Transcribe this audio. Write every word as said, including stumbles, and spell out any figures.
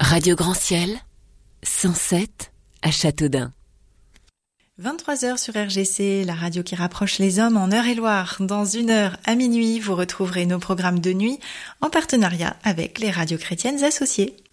Radio Grand Ciel, cent sept à Châteaudun. vingt-trois heures sur R G C, la radio qui rapproche les hommes en Eure-et-Loire. Dans une heure à minuit, vous retrouverez nos programmes de nuit en partenariat avec les radios chrétiennes associées.